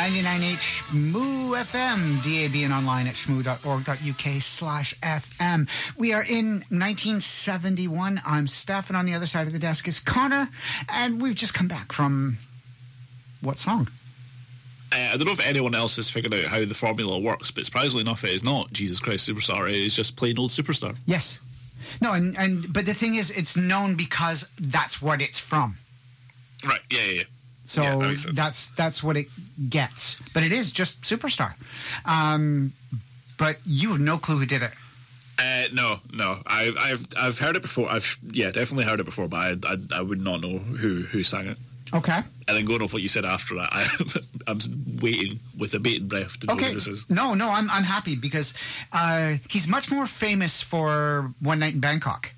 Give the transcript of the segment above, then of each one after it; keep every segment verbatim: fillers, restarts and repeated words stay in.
ninety-nine point eight Shmoo F M, D A B and online at shmoo.org.uk slash FM. We are in nineteen seventy-one. I'm Steph, and on the other side of the desk is Connor, and we've just come back from what song? Uh, I don't know if anyone else has figured out how the formula works, but surprisingly enough, it is not Jesus Christ Superstar. It is just plain old Superstar. Yes. No, and, and but the thing is, it's known because that's what it's from. Right, yeah, yeah, yeah. So yeah, that that's that's what it gets. But it is just Superstar. Um, but you have no clue who did it. Uh, no, no. I, I've I've heard it before. I've yeah, definitely heard it before, but I I, I would not know who, who sang it. Okay. And then going off what you said after that, I, I'm waiting with a bated breath to know okay. who this is. No, no, I'm I'm happy because uh, he's much more famous for One Night in Bangkok.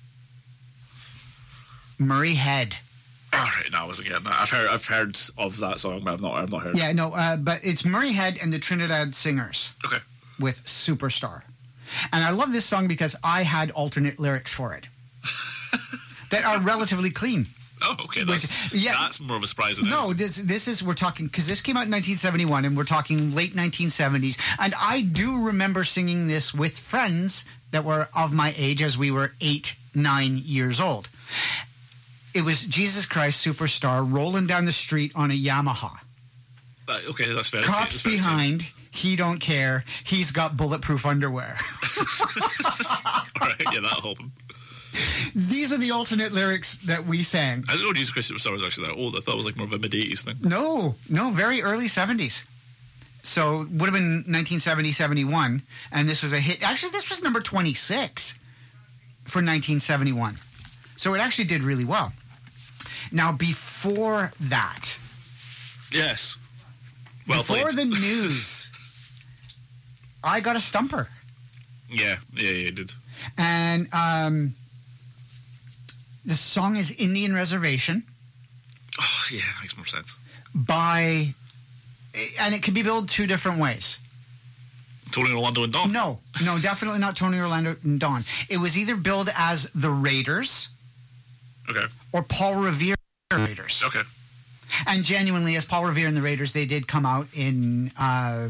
Murray Head. All right, now I wasn't getting that. I've heard I've heard of that song, but I've not I've not heard. Yeah, it. no, uh, but it's Murray Head and the Trinidad Singers. Okay. With Superstar, and I love this song because I had alternate lyrics for it that are relatively clean. Oh, okay. That's, Which, yeah, that's more of a surprise than No, this, this is, we're talking, because this came out in nineteen seventy-one, and we're talking late nineteen seventies, and I do remember singing this with friends that were of my age as we were eight, nine years old. It was Jesus Christ Superstar rolling down the street on a Yamaha. Uh, okay, that's fair. Cops that's fair behind, too. He don't care, he's got bulletproof underwear. All right, yeah, that'll help him. These are the alternate lyrics that we sang. I didn't know Jesus Christ Superstar was actually that old. I thought it was like more of a mid-eighties thing. No, no, very early seventies. So it would have been nineteen seventy, seventy-one, and this was a hit. Actually, this was number twenty-six for nineteen seventy-one. So it actually did really well. Now, before that... Yes. Well Before played. the news, I got a stumper. Yeah, yeah, yeah, it did. And... um the song is Indian Reservation. Oh, yeah, that makes more sense. By, and it can be billed two different ways. Tony Orlando and Dawn? No, no, definitely not Tony Orlando and Dawn. It was either billed as The Raiders. Okay. Or Paul Revere Raiders. Okay. And genuinely, as Paul Revere and the Raiders, they did come out in uh,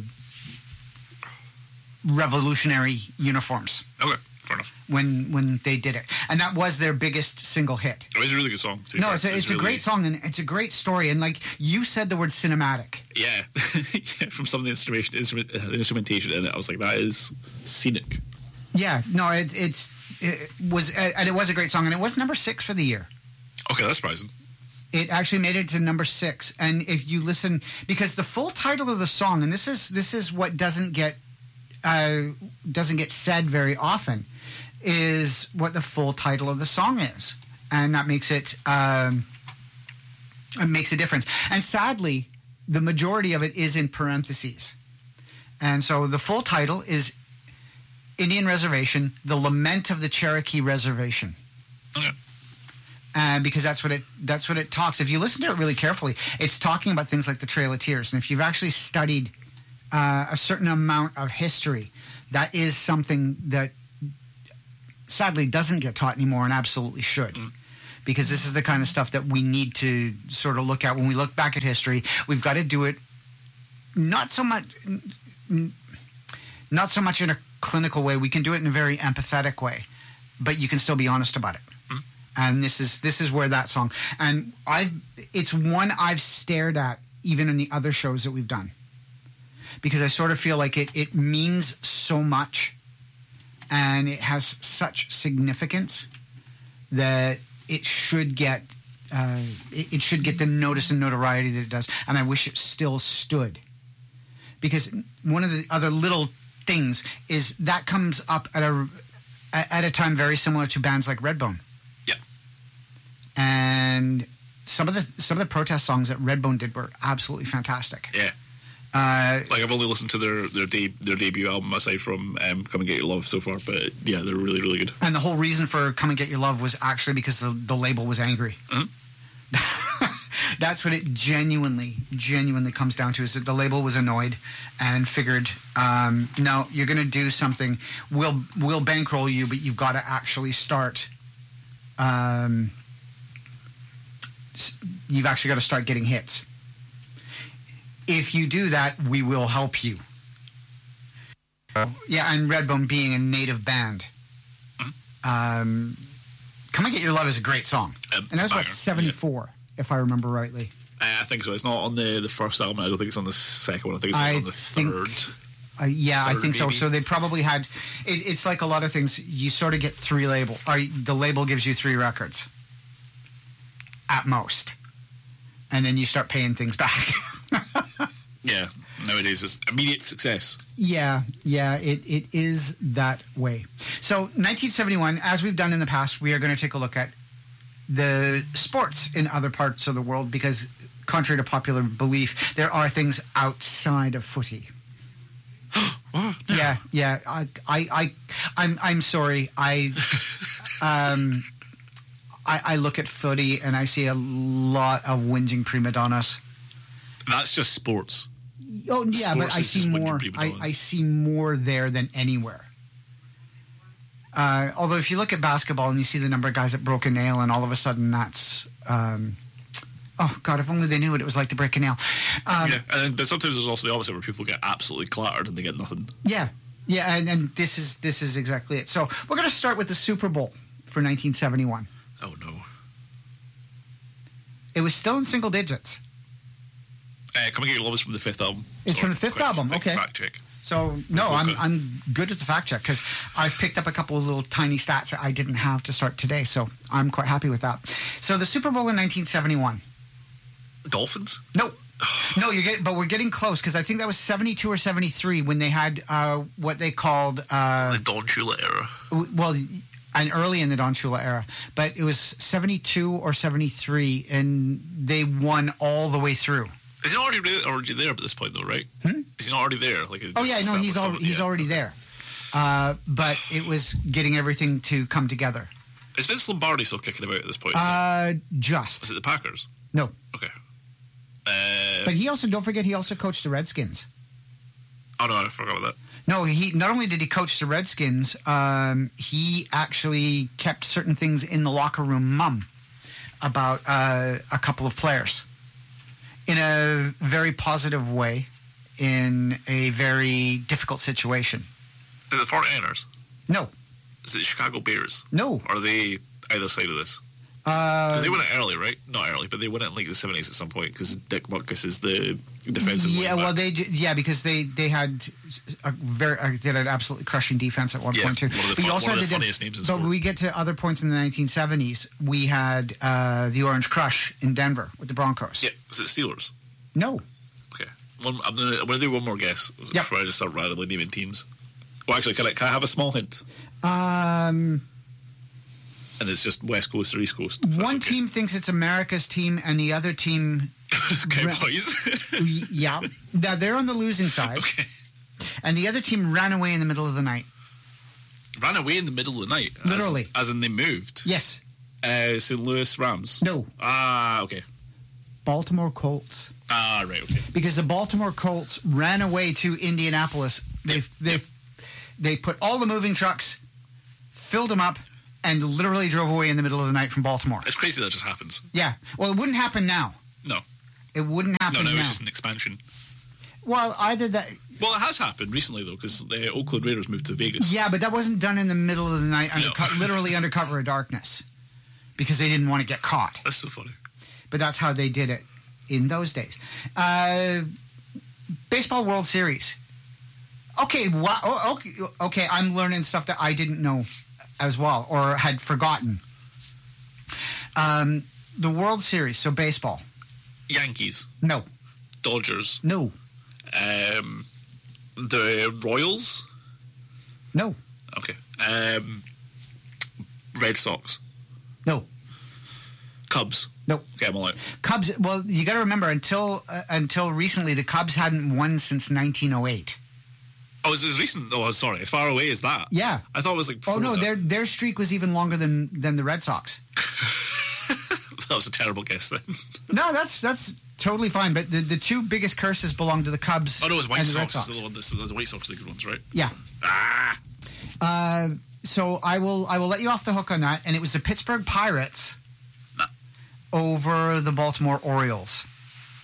revolutionary uniforms. Okay. Fair enough. When when they did it, and that was their biggest single hit. It was a really good song too. No, it's a, it's, it's really... a great song, and it's a great story. And like you said, the word cinematic. Yeah, yeah. From some of the instrumentation, instrument, uh, the instrumentation in it, I was like, that is scenic. Yeah, no, it, it's it was, and it was a great song, and it was number six for the year. Okay, that's surprising. It actually made it to number six, and if you listen, because the full title of the song, and this is this is what doesn't get uh, doesn't get said very often, is what the full title of the song is, and that makes it um, it makes a difference. And sadly, the majority of it is in parentheses, and so the full title is Indian Reservation: The Lament of the Cherokee Reservation. Okay. Uh, because that's what it that's what it talks. If you listen to it really carefully, it's talking about things like the Trail of Tears, and if you've actually studied uh, a certain amount of history, that is something that sadly doesn't get taught anymore and absolutely should. Mm. Because this is the kind of stuff that we need to sort of look at when we look back at history. We've got to do it not so much not so much in a clinical way. We can do it in a very empathetic way, but you can still be honest about it. Mm. And this is this is where that song, and I've it's one I've stared at even in the other shows that we've done, because I sort of feel like it it means so much. And it has such significance that it should get uh, it, it should get the notice and notoriety that it does. And I wish it still stood, because one of the other little things is that comes up at a at a time very similar to bands like Redbone. Yeah. And some of the some of the protest songs that Redbone did were absolutely fantastic. Yeah. Uh, like I've only listened to their their, de- their debut album aside from um, Come and Get Your Love so far, but yeah, they're really really good. And the whole reason for Come and Get Your Love was actually because the, the label was angry. Mm-hmm. That's what it genuinely genuinely comes down to, is that the label was annoyed and figured, um, no, you're going to do something. We'll we'll bankroll you, but you've got to actually start. Um, you've actually got to start getting hits. If you do that, we will help you. Yeah, and Redbone being a native band. Um, Come and Get Your Love is a great song. Um, and that was about banger, seventy-four, yeah. if I remember rightly. Uh, I think so. It's not on the, the first album. I don't think it's on the second one. I think it's I on the think, third. Uh, yeah, third I think so. maybe. So they probably had... It, it's like a lot of things. You sort of get three label... Or the label gives you three records. At most. And then you start paying things back. Yeah, nowadays it's immediate success. Yeah, yeah, it, it is that way. So, nineteen seventy-one, as we've done in the past, we are going to take a look at the sports in other parts of the world because, contrary to popular belief, there are things outside of footy. What? Yeah, yeah. I, I, I, I'm, I'm sorry. I, um, I, I look at footy and I see a lot of whinging prima donnas. That's just sports. Oh yeah, Sports but I is see just whinging more. prima I, donnas. I see more there than anywhere. Uh, although, if you look at basketball and you see the number of guys that broke a nail, and all of a sudden that's, um, oh God, if only they knew what it was like to break a nail. Um, Yeah, and then, but sometimes there's also the opposite where people get absolutely clattered and they get nothing. yeah, yeah, and, and this is this is exactly it. So we're going to start with the Super Bowl for nineteen seventy-one. Oh no. It was still in single digits. Uh, Come and Get Your Love is from the fifth album. It's from the fifth quick- album, quick okay. Fact check. So no, I'm Okay. I'm good with the fact check because I've picked up a couple of little tiny stats that I didn't have to start today. So I'm quite happy with that. So the Super Bowl in nineteen seventy-one. Dolphins? No, no, you're getting, but we're getting close because I think that was seventy-two or seventy-three when they had uh, what they called uh, The Don Shula era. w- well, and early in the Don Shula era, but it was seventy-two or seventy-three, and they won all the way through. Is he not already, re- already there at this point, though, right? Hmm? Is he not already there? Like, Oh yeah, no, he's al- he's yeah. already there. Uh, but it was getting everything to come together. Is Vince Lombardi still kicking about at this point? Uh, is just it the Packers? no. Okay. Uh, But he also, don't forget, he also coached the Redskins. oh no, I forgot about that. No, he not only did he coach the Redskins, um, he actually kept certain things in the locker room mum about uh, a couple of players in a very positive way, in a very difficult situation. Is it forty-niners? No, Is it Chicago Bears? no. Or are they either side of this? Uh, Because they went it early, right? Not early, but they went it in like the seventies at some point because Dick Butkus is the defensive yeah, wing back. well, they j- yeah because they they had a very uh, did an absolutely crushing defense at one Yeah, point too. one of the But you fun- also one of had the the- funniest names in But sport. we get to other points in the nineteen seventies. We had uh, the Orange Crush in Denver with the Broncos. Yeah, is it Steelers? No, Okay. One, I'm gonna I'm gonna do one more guess Yep. before I just start randomly naming teams. Well, actually, can I can I have a small hint? um, And it's just West Coast or East Coast. if that's one okay. team thinks it's America's team, and the other team, Cowboys. yeah, now they're on the losing side, Okay. and the other team ran away in the middle of the night. Ran away in the middle of the night. as- Literally. As, in they moved. Yes, Uh, Saint Louis Rams. no, Ah, okay. Baltimore Colts. Ah, right. Okay. Because the Baltimore Colts ran away to Indianapolis. They they they put all the moving trucks, filled them up, and literally drove away in the middle of the night from Baltimore. It's crazy that just happens. Yeah. Well, it wouldn't happen now. No. It wouldn't No, happen no, now. it's just an expansion. Well, either that. Well, it has happened recently, though, because the Oakland Raiders moved to Vegas. Yeah, but that wasn't done in the middle of the night, under, No. literally under cover of darkness, because they didn't want to get caught. That's so funny. But that's how they did it in those days. Uh, Baseball World Series. Okay, wow, oh, okay, okay, I'm learning stuff that I didn't know as well or had forgotten. Um, the World Series, so baseball. Yankees, No, Dodgers, no, um, the Royals. no, Okay. Um, Red Sox, no, Cubs. no. Okay, I'm all out. Cubs, well, you got to remember, until uh, until recently, the Cubs hadn't won since nineteen oh eight. Oh, is this recent? Oh, sorry. As far away as that? Yeah. I thought it was like. Oh, before no, that. their their streak was even longer than, than the Red Sox. That was a terrible guess then. No, that's that's totally fine. But the, the two biggest curses belong to the Cubs Oh no, it was White and the Red Sox. Sox. Is the one that's, the White Sox are the good ones, right? Yeah. Ah, Uh, so I will I will let you off the hook on that. And it was the Pittsburgh Pirates Nah. over the Baltimore Orioles.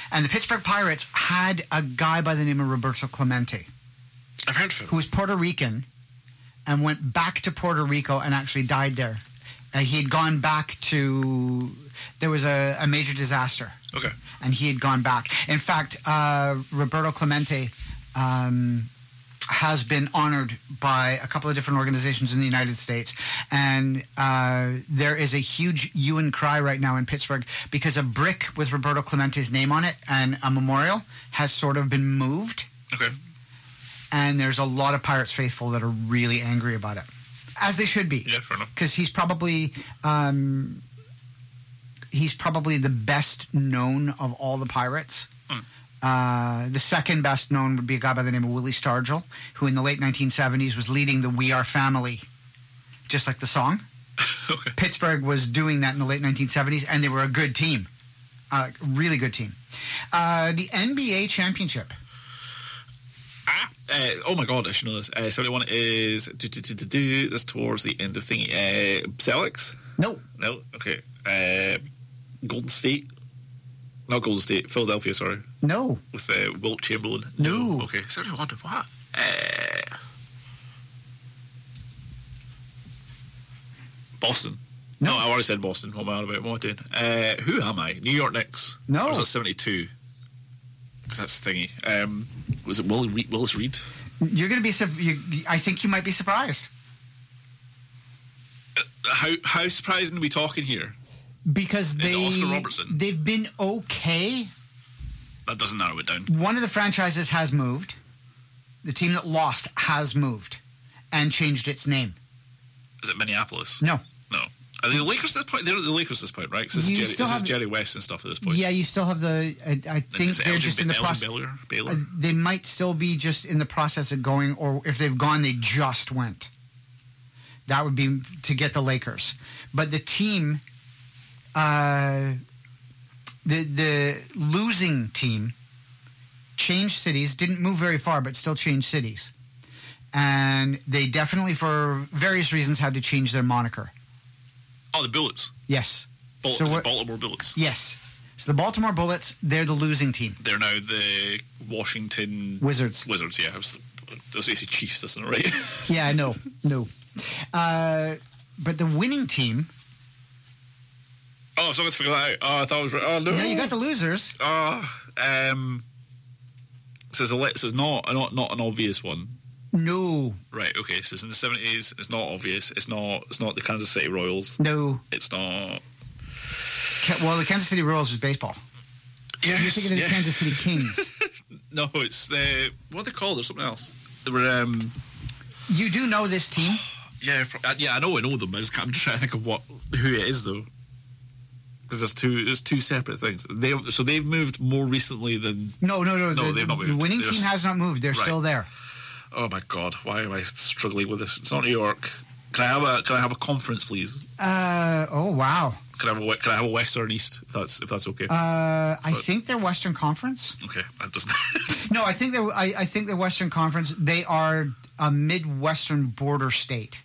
And the Pittsburgh Pirates had a guy by the name of Roberto Clemente, I've heard of him. who was Puerto Rican and went back to Puerto Rico and actually died there. Uh, he had gone back to... There was a, a major disaster. Okay. And he had gone back. In fact, uh, Roberto Clemente um, has been honored by a couple of different organizations in the United States. And uh, there is a huge hue and cry right now in Pittsburgh because a brick with Roberto Clemente's name on it and a memorial has sort of been moved. Okay. And there's a lot of Pirates faithful that are really angry about it. As they should be. Yeah, fair enough. Because he's probably... Um, He's probably the best known of all the Pirates. Mm. Uh, the second best known would be a guy by the name of Willie Stargell, who in the late nineteen seventies was leading the We Are Family, just like the song. Okay. Pittsburgh was doing that in the late nineteen seventies, and they were a good team. Uh, really good team. Uh, the N B A championship. Ah, uh, oh my God, I should know this. Uh, seventy-one is do, do, do, do, do, that's towards the end of thingy. Uh, Celtics? No. No? Okay. Uh, Golden State? Not Golden State, Philadelphia, sorry. No. With uh, Wilt Chamberlain? No. Okay, seventy-one to what? Uh, Boston? No. no, I already said Boston. What am I on about? What am I doing? Uh, who am I? New York Knicks? No. Or was that seventy-two? Because that's thingy. Um, was it Willie Reed, Willis Reed? You're going to be... You, I think you might be surprised. Uh, how how surprising are we talking here? Because they, Oscar Robertson? They've been okay. That doesn't narrow it down. One of the franchises has moved. The team that lost has moved and changed its name. Is it Minneapolis? No. No. Are they the Lakers at this point? They're the Lakers at this point, right? 'Cause this, is Jerry, this is Jerry West and stuff at this point. Yeah, you still have the... I, I think they're Elgin, just in the process... Baylor? Baylor? Uh, they might still be just in the process of going, or if they've gone, they just went. That would be to get the Lakers. But the team... Uh, the the losing team changed cities, didn't move very far, but still changed cities. And they definitely, for various reasons, had to change their moniker. Oh, the Bullets. Yes. Ball- so is what, it Baltimore Bullets? Yes. So the Baltimore Bullets, they're the losing team. They're now the Washington... Wizards. Wizards, yeah. I was, I was going to say Chiefs, that's not right. Yeah, no, no. Uh, but the winning team... Oh, I was going to figure that out. Oh, I thought it was right. Oh, no. No, you got the losers. Oh, um... So it's, a, so it's not, not, not an obvious one. No. Right, okay. So it's in the seventies. It's not obvious. It's not It's not the Kansas City Royals. No. It's not... Well, the Kansas City Royals is baseball. Yes, You're thinking of yeah. the Kansas City Kings. No, it's the... What are they called? There's something else. They were... Um, you do know this team? yeah, pro- yeah, I know I know them. I just can't, I'm just trying to think of what who it is, though. Because there's two, there's two separate things. They So they've moved more recently than... No, no, no. No, the, they've not the moved. winning They're team s- has not moved. They're Right. still there. Oh, my God. Why am I struggling with this? It's not New York. Can I have a Can I have a conference, please? Uh, oh, wow. Can I have a Can I have a West or an East? If that's if that's okay. Uh, I But- think they're Western Conference. okay, that doesn't. No, I think they're. I, I think they're Western Conference. They are a Midwestern border state.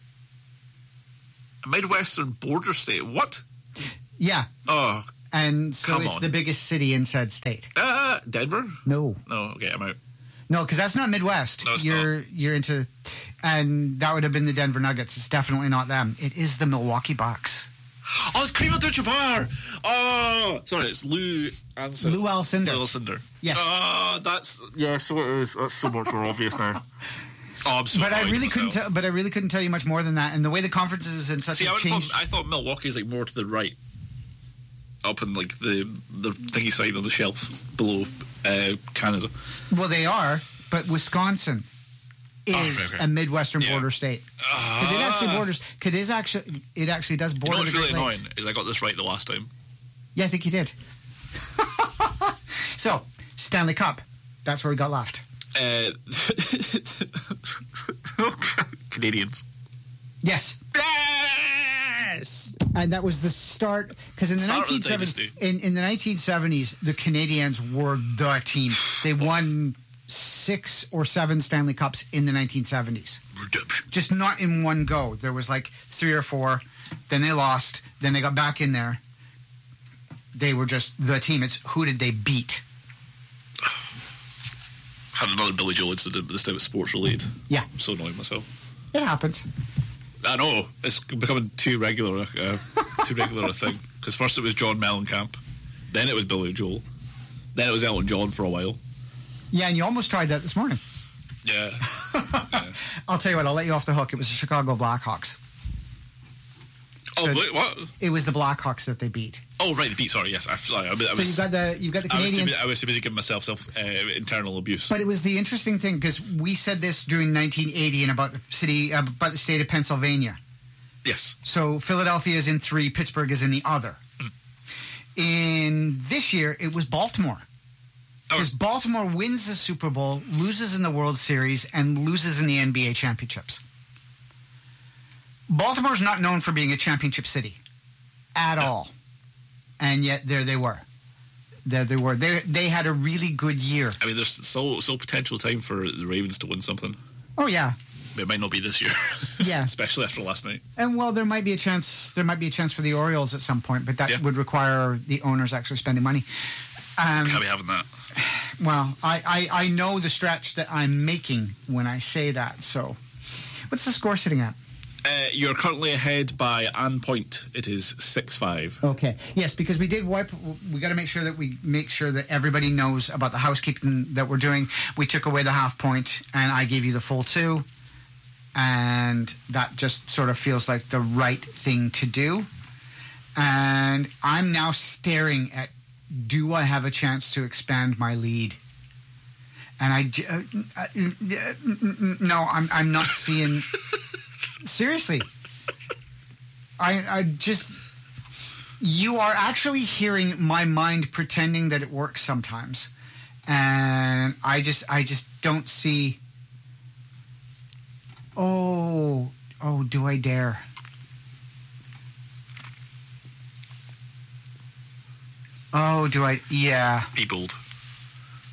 A Midwestern border state. What? Yeah, Oh, and so Come it's on. the biggest city in said state. uh, Denver? No, No. Okay, I'm out. no, because that's not Midwest. No, it's you're you're into, and that would have been the Denver Nuggets. It's definitely not them. It is the Milwaukee Bucks. Oh, it's Kareem Abdul-Jabbar. Oh, sorry, it's Lou Alcindor. Lou Alcindor. Lou Alcindor. Yes. Oh, that's yeah. So it is. That's so much more obvious now. Oh, I'm so But I annoyed really with couldn't. myself. Tell, but I really couldn't tell you much more than that. And the way the conference is in such See, a I, would change. thought, I thought Milwaukee's like more to the right, up in like the the thingy side of the shelf below uh, Canada. Well, they are, but Wisconsin is Oh, okay, okay. a Midwestern Yeah. border state because it actually borders. Because it is actually it actually does You border know what's the really Great annoying Lakes. is I got this right the last time. Yeah, I think you did. So Stanley Cup, that's where we got left. Uh, Canadians. Yes, Yes. and that was the start because in the Start of the nineteen seventies, dynasty. in, in the nineteen seventies, the Canadians were the team. They won six or seven Stanley Cups in the nineteen seventies. Redemption. Just not in one go. There was like three or four. Then they lost. Then they got back in there. they were just the team. It's who did they beat? Had another Billy Joel incident, but this time it's sports related. Yeah. I'm so annoying myself. It happens. I know. It's becoming too regular, uh, too regular a thing. Because first it was John Mellencamp, then it was Billy Joel, then it was Elton John for a while. Yeah, and you almost tried that this morning. Yeah. yeah. I'll tell you what, I'll let you off the hook. It was the Chicago Blackhawks. Oh, So wait, what? It was the Blackhawks that they beat. Oh, right, the beat. Sorry, yes. I, sorry, I, I So was, you've got the you've got the I was, too, Canadians. bu- I was too busy giving myself self uh, internal abuse. But it was the interesting thing because we said this during nineteen eighty and about the city, uh, about the state of Pennsylvania. Yes. So Philadelphia is in three, Pittsburgh is in the other. Mm. In this year, it was Baltimore. Because Oh. Baltimore wins the Super Bowl, loses in the World Series, and loses in the N B A championships. Baltimore's not known for being a championship city at Yeah. all. And yet there they were. There they were. They they had a really good year. I mean, there's still, still potential time for the Ravens to win something. Oh, yeah. It might not be this year. Yeah. Especially after last night. And well, there might be a chance. There might be a chance for the Orioles at some point, but that Yeah. would require the owners actually spending money. Um, Can't be having that. well, I, I I know the stretch that I'm making when I say that. So, what's the score sitting at? Uh, you're currently ahead by an point. It is six five. Okay. Yes, because we did wipe. We got to make sure that we make sure that everybody knows about the housekeeping that we're doing. We took away the half point, and I gave you the full two, and that just sort of feels like the right thing to do. And I'm now staring at: do I have a chance to expand my lead? And I j- uh, uh, uh, no, I'm I'm not seeing. Seriously, I I just. You are actually hearing my mind pretending that it works sometimes, and I just I just don't see. Oh, oh, do I dare? Oh, do I? Yeah. Be bold.